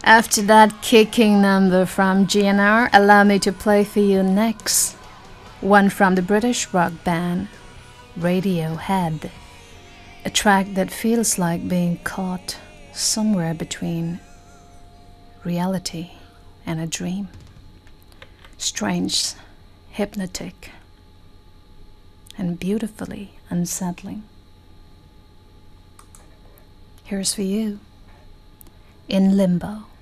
After that kicking number from GNR, allow me to play for you next one from the British rock band Radiohead, a track that feels like being caught somewhere between reality and a dream. Strange, hypnotic, and beautifully unsettling. Here's for you, In Limbo.